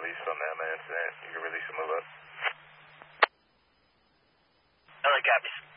release on that, man. You can release and move up. LA copies.